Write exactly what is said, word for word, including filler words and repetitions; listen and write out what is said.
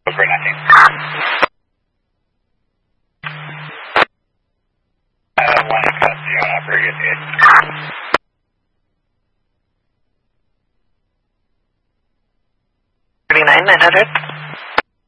Over nineteen. Uh, one in custody on operator eight. thirty-nine, nine hundred.